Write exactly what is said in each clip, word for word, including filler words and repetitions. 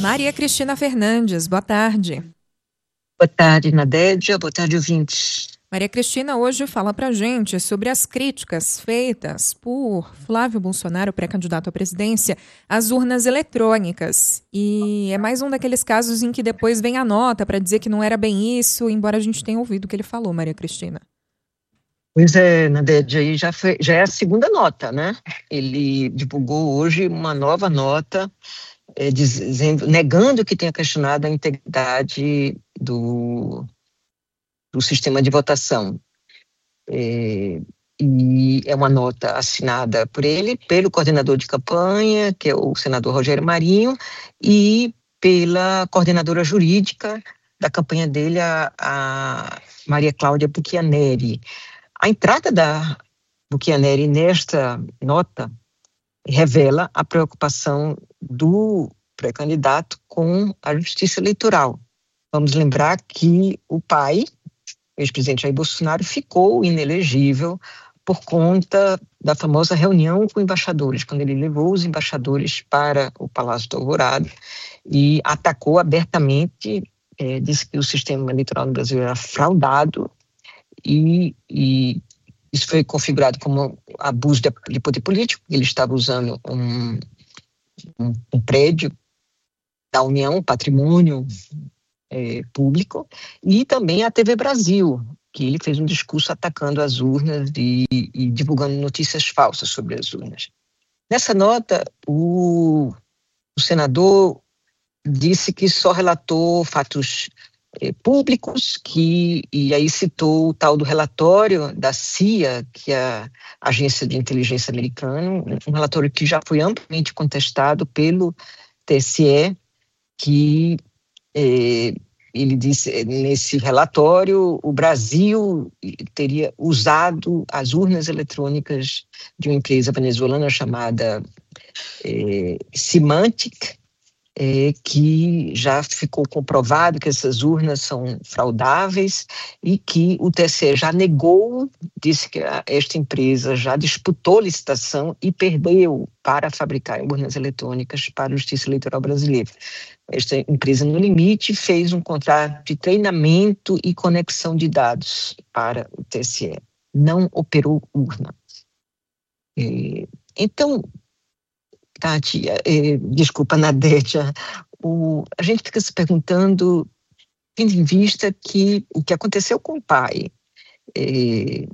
Maria Cristina Fernandes, boa tarde. Boa tarde, Nadédia. Boa tarde, ouvintes. Maria Cristina hoje fala pra gente sobre as críticas feitas por Flávio Bolsonaro, pré-candidato à presidência, às urnas eletrônicas. E é mais um daqueles casos em que depois vem a nota para dizer que não era bem isso, embora a gente tenha ouvido o que ele falou, Maria Cristina. Pois é, Nadédia, aí já, foi, já é a segunda nota, né? Ele divulgou hoje uma nova nota, é, dizendo, negando que tenha questionado a integridade do, do sistema de votação. É, e é uma nota assinada por ele, pelo coordenador de campanha, que é o senador Rogério Marinho, e pela coordenadora jurídica da campanha dele, a, a Maria Cláudia Buchianeri. A entrada da Buchianeri nesta nota revela a preocupação do pré-candidato com a justiça eleitoral. Vamos lembrar que o pai, o ex-presidente Jair Bolsonaro, ficou inelegível por conta da famosa reunião com embaixadores, quando ele levou os embaixadores para o Palácio do Alvorada e atacou abertamente, é, disse que o sistema eleitoral no Brasil era fraudado e, e isso foi configurado como abuso de, de poder político. Ele estava usando um, um, um prédio da União, um patrimônio é, público, e também a T V Brasil, que ele fez um discurso atacando as urnas e, e divulgando notícias falsas sobre as urnas. Nessa nota, o, o senador disse que só relatou fatos eh, públicos, que, e aí citou o tal do relatório da C I A, que é a Agência de Inteligência Americana, um relatório que já foi amplamente contestado pelo T S E, que eh, ele disse, nesse relatório, o Brasil teria usado as urnas eletrônicas de uma empresa venezuelana chamada eh, Symantec, é, que já ficou comprovado que essas urnas são fraudáveis e que o T S E já negou, disse que a, esta empresa já disputou licitação e perdeu para fabricar urnas eletrônicas para a Justiça Eleitoral Brasileira. Esta empresa, no limite, fez um contrato de treinamento e conexão de dados para o T S E. Não operou urna. É, então, Tati, eh, desculpa, Nadédia, o, a gente fica se perguntando, tendo em vista que o que aconteceu com o pai, eh,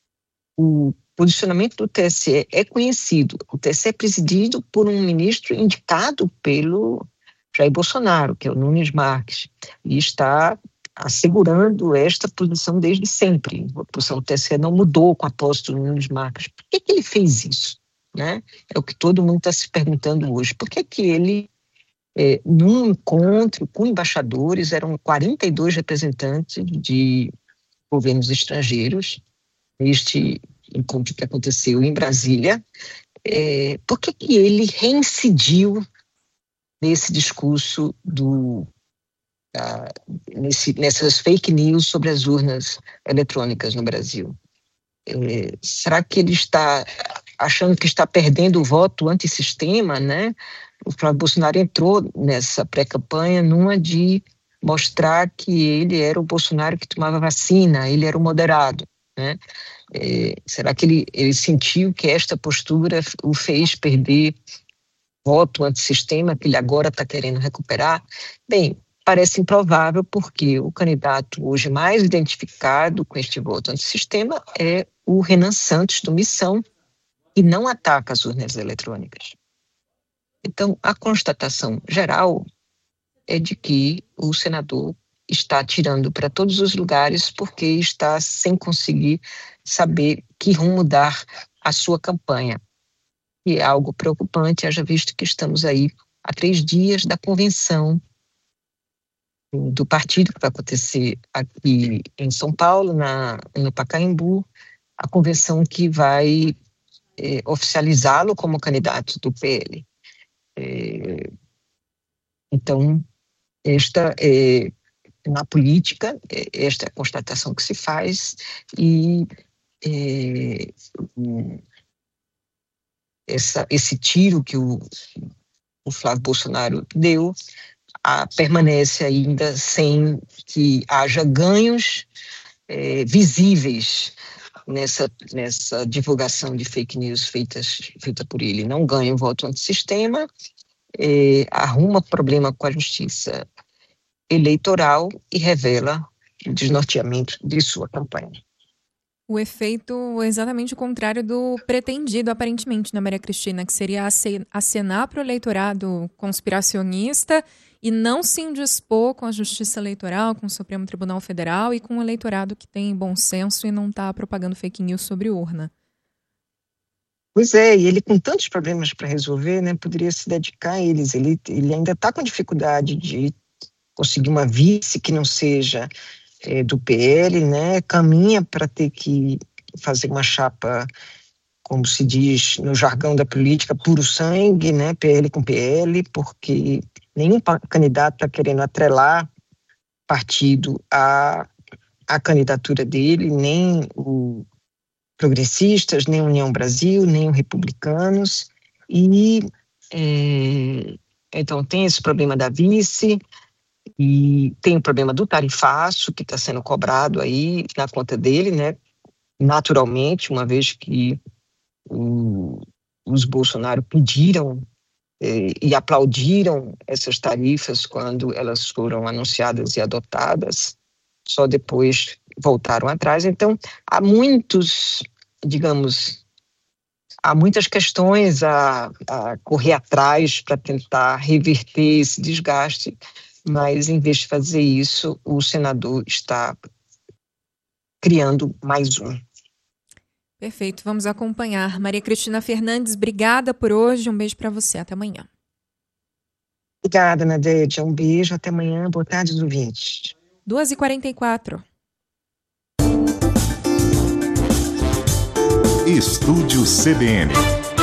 o posicionamento do T S E é conhecido, o T S E é presidido por um ministro indicado pelo Jair Bolsonaro, que é o Nunes Marques, e está assegurando esta posição desde sempre. A posição do T S E não mudou com a posse do Nunes Marques. Por que, que ele fez isso? Né? É o que todo mundo está se perguntando hoje. Por que que ele, é, num encontro com embaixadores, eram quarenta e dois representantes de governos estrangeiros, este encontro que aconteceu em Brasília, é, por que que ele reincidiu nesse discurso, do, da, nesse, nessas fake news sobre as urnas eletrônicas no Brasil? É, será que ele está achando que está perdendo o voto antissistema, né? O Flávio Bolsonaro entrou nessa pré-campanha numa de mostrar que ele era o Bolsonaro que tomava vacina, ele era o moderado, né? É, será que ele, ele sentiu que esta postura o fez perder voto antissistema, que ele agora está querendo recuperar? Bem, parece improvável, porque o candidato hoje mais identificado com este voto antissistema é o Renan Santos, do Missão, e não ataca as urnas eletrônicas. Então, a constatação geral é de que o senador está atirando para todos os lugares porque está sem conseguir saber que rumo dar à sua campanha. E é algo preocupante, haja visto que estamos aí há três dias da convenção do partido, que vai acontecer aqui em São Paulo, na, no Pacaembu, a convenção que vai é, oficializá-lo como candidato do P L. É, então, esta é, na política, é, esta é a constatação que se faz, e é, essa, esse tiro que o, o Flávio Bolsonaro deu a, permanece ainda sem que haja ganhos é, visíveis nessa, nessa divulgação de fake news feitas, feita por ele. Não ganha o voto antissistema, é, arruma problema com a justiça eleitoral e revela o desnorteamento de sua campanha. O efeito exatamente o contrário do pretendido, aparentemente, na Maria Cristina, que seria acenar para o eleitorado conspiracionista e não se indispor com a Justiça Eleitoral, com o Supremo Tribunal Federal e com o eleitorado que tem bom senso e não está propagando fake news sobre urna. Pois é, e ele com tantos problemas para resolver, né, poderia se dedicar a eles. Ele, ele ainda está com dificuldade de conseguir uma vice que não seja é, do P L, né, caminha para ter que fazer uma chapa, como se diz no jargão da política, puro sangue, né, P L com P L, porque nenhum candidato está querendo atrelar partido à, à candidatura dele, nem o Progressistas, nem União Brasil, nem o Republicanos, e é, então tem esse problema da vice, e tem o problema do tarifaço que está sendo cobrado aí na conta dele, né, naturalmente, uma vez que o, os Bolsonaro pediram eh, e aplaudiram essas tarifas quando elas foram anunciadas e adotadas, só depois voltaram atrás. Então, há muitos, digamos, há muitas questões a, a correr atrás para tentar reverter esse desgaste, mas em vez de fazer isso, o senador está criando mais um. Perfeito, vamos acompanhar. Maria Cristina Fernandes, obrigada por hoje, um beijo para você, até amanhã. Obrigada, Nadédia, um beijo, até amanhã, boa tarde, ouvintes. duas e quarenta e quatro. Estúdio C B N.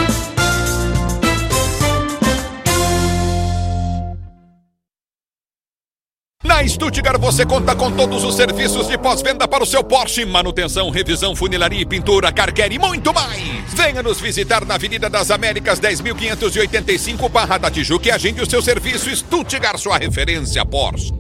Na Stuttgart você conta com todos os serviços de pós-venda para o seu Porsche, manutenção, revisão, funilaria, pintura, car care e muito mais. Venha nos visitar na Avenida das Américas dez mil quinhentos e oitenta e cinco, Barra da Tijuca, e agende o seu serviço. Stuttgart, sua referência Porsche.